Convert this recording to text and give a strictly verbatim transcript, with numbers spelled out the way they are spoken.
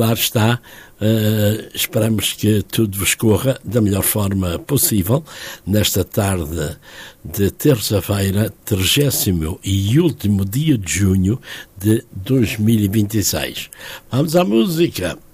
Lá está, uh, esperamos que tudo vos corra da melhor forma possível nesta tarde de terça-feira, trigésimo e último dia de junho de dois mil e vinte e seis. Vamos à música!